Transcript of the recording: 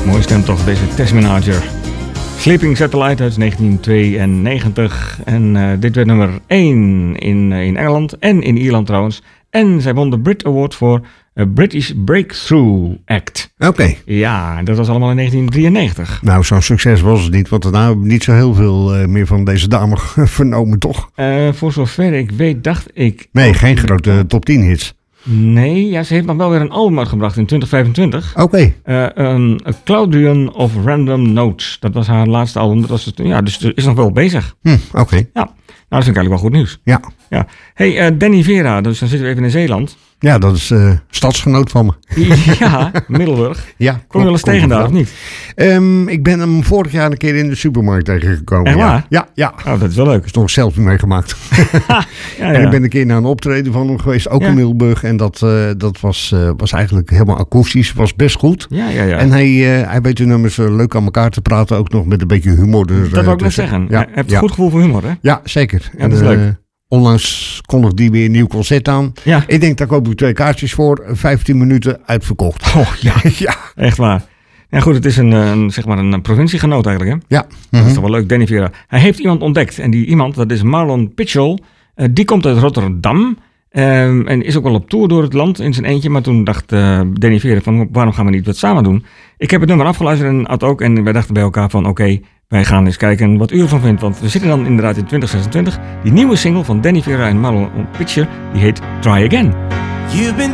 Mooie stem toch, deze Tess Manager. Sleeping Satellite uit 1992. En dit werd nummer 1 in Engeland en in Ierland trouwens. En zij won de Brit Award voor British Breakthrough Act. Oké. Ja, dat was allemaal in 1993. Nou, zo'n succes was het niet, want er nou niet zo heel veel meer van deze dame vernomen, toch? Voor zover ik weet, dacht ik... Nee, geen grote top 10 hits. Nee, ja, ze heeft nog wel weer een album uitgebracht in 2025. Oké. A Cloudrian of Random Notes. Dat was haar laatste album. Dat was het, ja, dus ze is nog wel bezig. Oké. Ja, nou, dat vind ik eigenlijk wel goed nieuws. Ja. Ja. Hey, Danny Vera, dus dan zitten we even in Zeeland. Ja, dat is stadsgenoot van me. Ja, Middelburg. Ja, Kom je wel eens tegen daar, of niet? Ik ben hem vorig jaar een keer in de supermarkt tegengekomen. Echt waar? Ja. Oh, dat is wel leuk. Dat is toch een selfie meegemaakt. Ja. En ik ben een keer naar een optreden van hem geweest, ook in Middelburg. En dat was eigenlijk helemaal akoestisch, was best goed. Ja. En hij weet nummers leuk aan elkaar te praten, ook nog met een beetje humor. Dat wou ik net zeggen. Ja, Hij heeft een goed gevoel voor humor, hè? Ja, zeker. Ja, dat is leuk. Onlangs kondigde die weer een nieuw concert aan. Ja. Ik denk, daar koop ik 2 kaartjes voor. 15 minuten uitverkocht. Oh, ja. Ja. Echt waar. Ja, goed, het is zeg maar een provinciegenoot eigenlijk, hè? Ja. Dat is toch wel leuk, Danny Vera. Hij heeft iemand ontdekt. En die iemand, dat is Marlon Pitchell. Die komt uit Rotterdam. En is ook wel op tour door het land in zijn eentje. Maar toen dacht Danny Vera van, waarom gaan we niet wat samen doen? Ik heb het nummer afgeluisterd en Ad ook. En wij dachten bij elkaar van, oké, wij gaan eens kijken wat u ervan vindt. Want we zitten dan inderdaad in 2026. Die nieuwe single van Danny Vera en Marlon Pitcher, die heet Try Again.